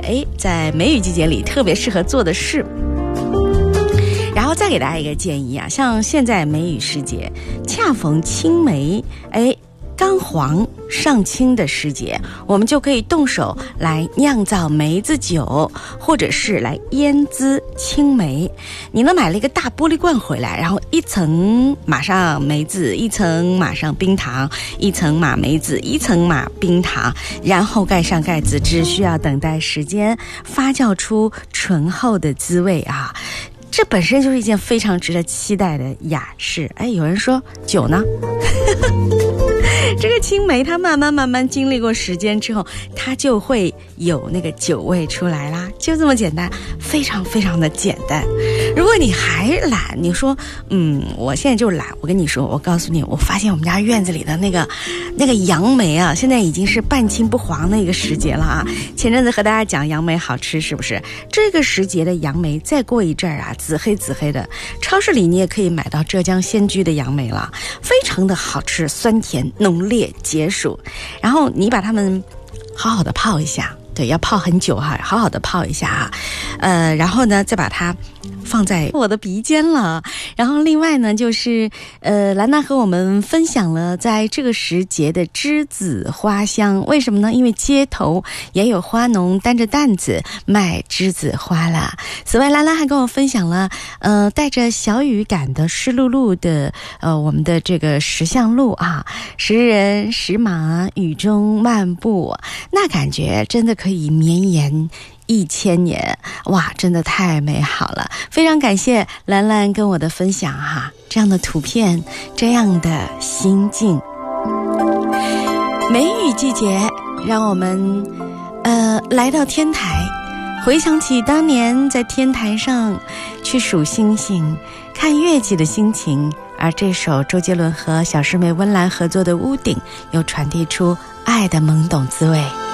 在梅雨季节里特别适合做的事。然后再给大家一个建议啊，像现在梅雨时节，恰逢青梅刚黄上青的时节，我们就可以动手来酿造梅子酒，或者是来腌滋青梅。你呢买了一个大玻璃罐回来，然后一层码上梅子，一层码上冰糖，一层码梅子，一层码冰糖，然后盖上盖子，只需要等待时间发酵出醇厚的滋味啊。这本身就是一件非常值得期待的雅事。有人说酒呢？这个青梅它慢慢经历过时间之后，它就会有那个酒味出来啦，就这么简单，非常非常的简单。如果你还懒，你说我现在就懒，我跟你说，我告诉你，我发现我们家院子里的那个杨梅啊，现在已经是半青不黄的一个时节了啊。前阵子和大家讲杨梅好吃，是不是？这个时节的杨梅再过一阵儿啊，紫黑紫黑的，超市里你也可以买到浙江仙居的杨梅了，非常的好吃，酸甜浓烈解暑。然后你把它们好好的泡一下，对，要泡很久哈，好好的泡一下啊，然后呢再把它放在我的鼻尖了。然后另外呢就是兰娜和我们分享了在这个时节的栀子花香。为什么呢？因为街头也有花农担着担子卖栀子花啦。此外兰娜还跟我分享了带着小雨感的湿漉漉的我们的这个石巷路啊，石人石马雨中漫步，那感觉真的可以绵延1000年，哇，真的太美好了。非常感谢兰兰跟我的分享哈，这样的图片，这样的心境。梅雨季节让我们来到天台，回想起当年在天台上去数星星看月季的心情，而这首周杰伦和小师妹温岚合作的《屋顶》又传递出爱的懵懂滋味。